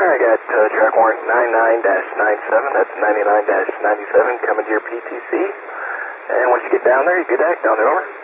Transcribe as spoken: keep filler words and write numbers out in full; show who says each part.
Speaker 1: I got uh, track warrant ninety-nine dash ninety-seven, that's ninety-nine dash ninety-seven, coming to your P T C. And once you get down there, you get back down there, over.